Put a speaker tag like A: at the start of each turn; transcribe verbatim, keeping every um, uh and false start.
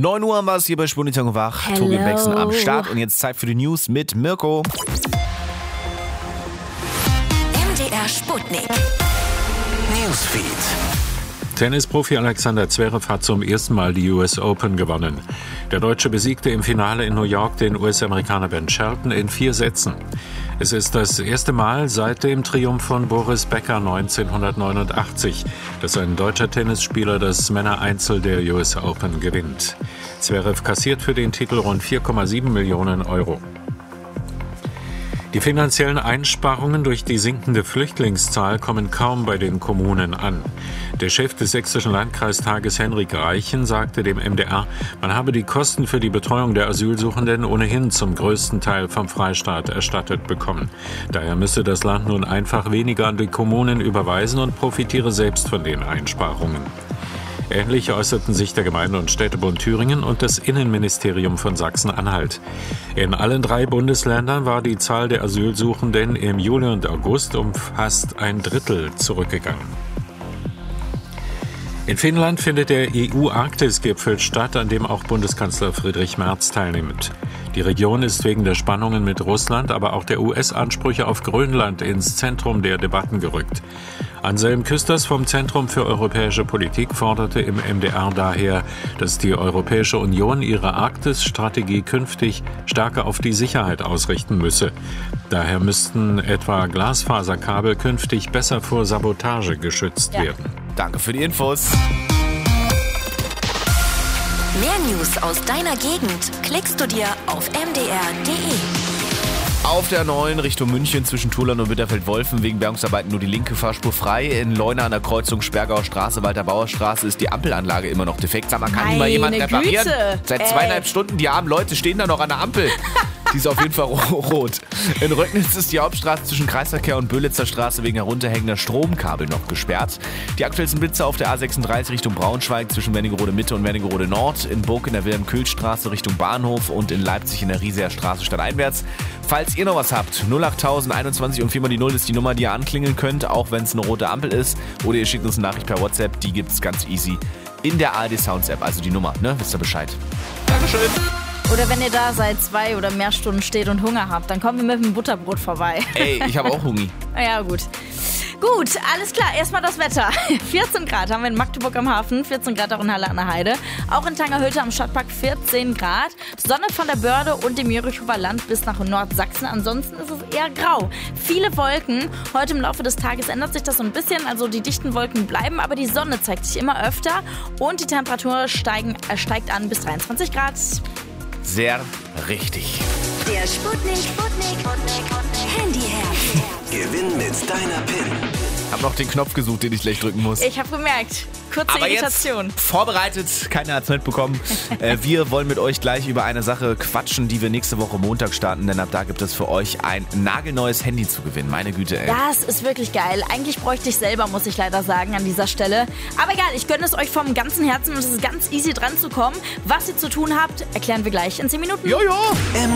A: neun Uhr haben wir es hier bei Spunitank und Wach.
B: Hello.
A: Tobi und Bexen am Start und jetzt Zeit für die News mit Mirko.
C: M D R Sputnik.
D: Newsfeed.
E: Tennisprofi Alexander Zverev hat zum ersten Mal die U S Open gewonnen. Der Deutsche besiegte im Finale in New York den U S-Amerikaner Ben Shelton in vier Sätzen. Es ist das erste Mal seit dem Triumph von Boris Becker neunzehnhundertneunundachtzig, dass ein deutscher Tennisspieler das Männereinzel der U S Open gewinnt. Zverev kassiert für den Titel rund vier Komma sieben Millionen Euro. Die finanziellen Einsparungen durch die sinkende Flüchtlingszahl kommen kaum bei den Kommunen an. Der Chef des sächsischen Landkreistages Henrik Reichen sagte dem M D R, man habe die Kosten für die Betreuung der Asylsuchenden ohnehin zum größten Teil vom Freistaat erstattet bekommen. Daher müsse das Land nun einfach weniger an die Kommunen überweisen und profitiere selbst von den Einsparungen. Ähnlich äußerten sich der Gemeinde- und Städtebund Thüringen und das Innenministerium von Sachsen-Anhalt. In allen drei Bundesländern war die Zahl der Asylsuchenden im Juli und August um fast ein Drittel zurückgegangen. In Finnland findet der E U-Arktis-Gipfel statt, an dem auch Bundeskanzler Friedrich Merz teilnimmt. Die Region ist wegen der Spannungen mit Russland, aber auch der U S-Ansprüche auf Grönland ins Zentrum der Debatten gerückt. Anselm Küsters vom Zentrum für europäische Politik forderte im M D R daher, dass die Europäische Union ihre Arktis-Strategie künftig stärker auf die Sicherheit ausrichten müsse. Daher müssten etwa Glasfaserkabel künftig besser vor Sabotage geschützt
B: Ja.
E: werden.
A: Danke für die Infos.
C: Mehr News aus deiner Gegend klickst du dir auf m d r punkt d e.
A: Auf der neuen Richtung München zwischen Turlan und Bitterfeld-Wolfen wegen Bergungsarbeiten nur die linke Fahrspur frei. In Leuna an der Kreuzung Sperrgauer Straße, Walter-Bauer Straße ist die Ampelanlage immer noch defekt. Sag mal, kann die mal jemand
B: Meine
A: reparieren?
B: Güte.
A: Seit
B: Ey.
A: zweieinhalb Stunden, die armen Leute stehen da noch an der Ampel. Die ist auf jeden Fall rot. In Röcknitz ist die Hauptstraße zwischen Kreisverkehr und Böhlitzer Straße wegen herunterhängender Stromkabel noch gesperrt. Die aktuellsten Blitze auf der A sechsunddreißig Richtung Braunschweig zwischen Wernigerode Mitte und Wernigerode Nord, in Burg in der Wilhelm-Kühl-Straße Richtung Bahnhof und in Leipzig in der Rieseer Straße stadteinwärts. Falls ihr noch was habt, null acht tausend einundzwanzig und viermal die Null ist die Nummer, die ihr anklingeln könnt, auch wenn es eine rote Ampel ist. Oder ihr schickt uns eine Nachricht per WhatsApp, die gibt's ganz easy in der A R D Sounds App, also die Nummer, ne? Wisst ihr Bescheid. Dankeschön.
B: Oder wenn ihr da seit zwei oder mehr Stunden steht und Hunger habt, dann kommen wir mit dem Butterbrot vorbei.
A: Ey, ich habe auch Hunger.
B: Ja, gut. Gut, alles klar. Erstmal das Wetter. vierzehn Grad haben wir in Magdeburg am Hafen, vierzehn Grad auch in Halle an der Heide. Auch in Tangerhülte am Stadtpark vierzehn Grad. Sonne von der Börde und dem Jerichower Land bis nach Nordsachsen. Ansonsten ist es eher grau. Viele Wolken. Heute im Laufe des Tages ändert sich das so ein bisschen. Also die dichten Wolken bleiben, aber die Sonne zeigt sich immer öfter. Und die Temperatur steigen, äh, steigt an bis dreiundzwanzig Grad.
A: Sehr richtig.
C: Der Sputnik, Sputnik, Sputnik, Handyherz.
D: Gewinn mit deiner P I N.
A: Hab noch den Knopf gesucht, den ich gleich drücken muss.
B: Ich habe gemerkt, kurze
A: Aber
B: Irritation.
A: jetzt vorbereitet, keiner hat's mitbekommen. äh, wir wollen mit euch gleich über eine Sache quatschen, die wir nächste Woche Montag starten, denn ab da gibt es für euch ein nagelneues Handy zu gewinnen. Meine Güte, ey.
B: Das ist wirklich geil. Eigentlich bräuchte ich selber, muss ich leider sagen, an dieser Stelle. Aber egal, ich gönne es euch vom ganzen Herzen und es ist ganz easy dran zu kommen. Was ihr zu tun habt, erklären wir gleich in zehn Minuten.
A: Jojo!